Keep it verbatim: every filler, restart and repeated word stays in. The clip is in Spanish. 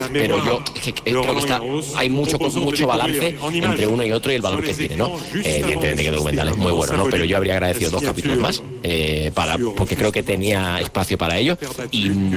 pero yo es que, creo que está, hay mucho mucho balance entre uno y otro y el valor que tiene, ¿no? Eh, evidentemente que el documental es muy bueno, ¿no? Pero yo habría agradecido dos capítulos más, eh, para, porque creo que tenía espacio para ello y